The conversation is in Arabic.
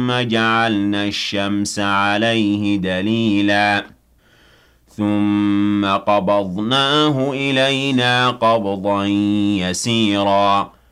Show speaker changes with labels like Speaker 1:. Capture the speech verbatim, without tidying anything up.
Speaker 1: ثم جعلنا الشمس عليه دليلا ثم قبضناه إلينا قبضا يسيرا